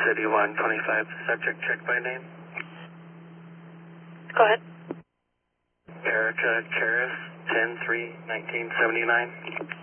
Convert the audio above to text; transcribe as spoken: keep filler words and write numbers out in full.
City one twenty-five, subject check by name. Go ahead. Erica Charis, ten three nineteen seventy-nine.